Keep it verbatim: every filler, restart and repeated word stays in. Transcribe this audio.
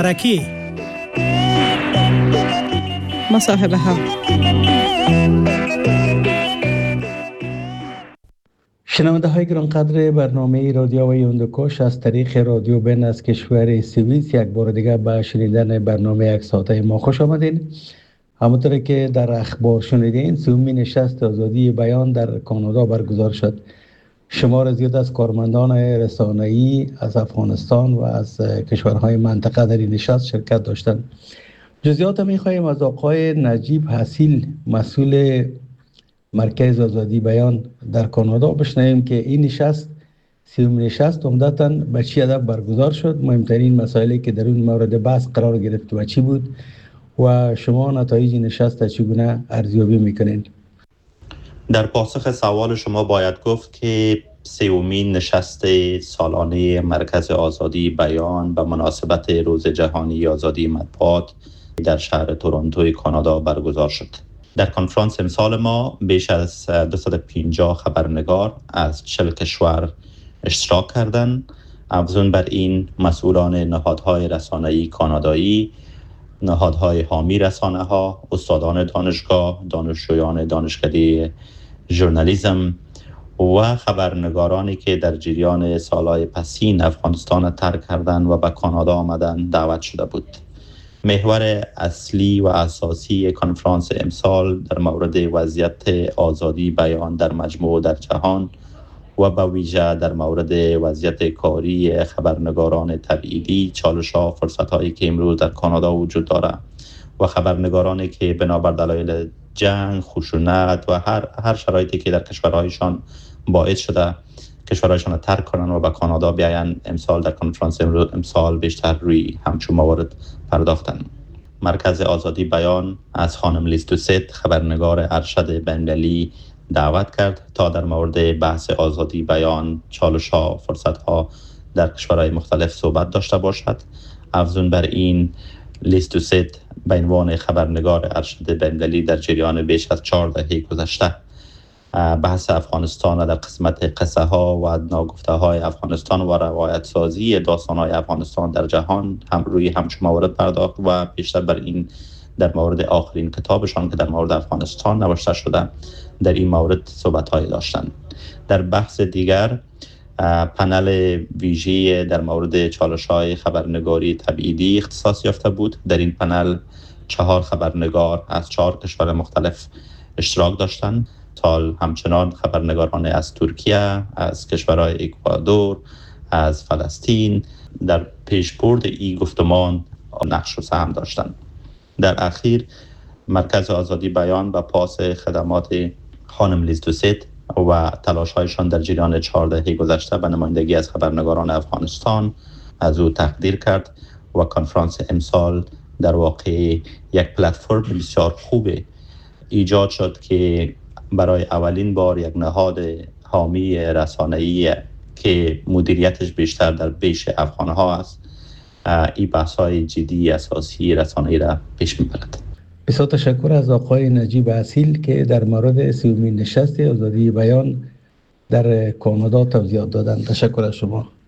مرکی مصاحبه ها. شنونده های گرانقدر برنامه رادیو یوندکوش از طریق رادیو بین از کشور سوئیس یک بار دیگه به شنیدن برنامه یک ساعته ما خوش آمدین. همونطور که در اخبار شنیدین، سومین نشست آزادی بیان در کانادا برگزار شد. شمار زیاد از کارمندان رسانه‌ای از افغانستان و از کشورهای منطقه در این نشست شرکت داشتند. جزئیات می‌خواهیم از آقای نجیب حسیل، مسئول مرکز آزادی بیان در کانادا بشنویم که این نشست سومین نشست عمدتاً به چه هدف برگزار شد، مهمترین مسائلی که در اون مورد بحث قرار گرفت و چی بود و شما نتایج نشست چگونه ارزیابی میکنین؟ در پاسخ سوال شما باید گفت که سومین نشست سالانه مرکز آزادی بیان به مناسبت روز جهانی آزادی مطبوعات در شهر تورنتو کانادا برگزار شد. در کنفرانس امسال ما بیش از دویست و پنجاه خبرنگار از چهل کشور اشتراک کردند. افزون بر این مسئولان نهادهای رسانه‌ای کانادایی، نهادهای حامی رسانه‌ها، استادان دانشگاه، دانشجویان دانشکده ژورنالیسم و خبرنگارانی که در جریان سالهای پسین افغانستان را ترک کردند و به کانادا آمدند دعوت شده بود. محور اصلی و اساسی کنفرانس امسال در مورد وضعیت آزادی بیان در مجموع در جهان و به ویژه در مورد وضعیت کاری خبرنگاران تبعیدی، چالش‌ها و فرصت‌هایی که امروز در کانادا وجود دارد و خبرنگارانی که بنابر دلایل جنگ، خشونت و هر هر شرایطی که در کشورهایشان باعث شده کشورهایشان را ترک کنند و به کانادا بیایند، امسال در کنفرانس امسال بیشتر روی همچون موارد پرداختند. مرکز آزادی بیان از خانم لیز دوست، خبرنگار ارشد بین‌المللی، دعوت کرد تا در مورد بحث آزادی بیان، چالش‌ها، فرصت‌ها در کشورهای مختلف صحبت داشته باشد. افزون بر این، لیز دوست به عنوان خبرنگار ارشد بین‌المللی در جریان بیش از چهار دهه گذشته بحث افغانستان و در قسمت قصه ها و ناگفته های افغانستان و روایت سازی داستان های افغانستان در جهان هم روی همچون موارد پرداخت و بیشتر بر این در مورد آخرین کتابشان که در مورد افغانستان نوشته شده در این مورد صحبت های داشتند. در بحث دیگر، پنل ویژه در مورد چالش های خبرنگاری تبعیدی اختصاص یافته بود. در این پنل چهار خبرنگار از چهار کشور مختلف اشتراک داشتند. تا همچنان خبرنگاران از ترکیه، از کشورهای اکوادور، از فلسطین در پیشبرد این گفتمان نقش و سهم داشتند. در اخیر، مرکز آزادی بیان و پاس خدمات خانم لیز دوست و تلاش‌هایشان در جریان چهار دهه گذشته به نمایندگی از خبرنگاران افغانستان از او تقدیر کرد و کنفرانس امسال در واقع یک پلتفرم بسیار خوب ایجاد شد که برای اولین بار یک نهاد حامی رسانه‌ای که مدیریتش بیشتر در پیش افغان‌ها است، این بحث‌های جدی اساسی رسانه‌ای را پیش می‌برد. بسیار تشکر از آقای نجیب حسیل که در مورد سومین نشست آزادی بیان در کانادا توضیحات دادند. تشکر از شما.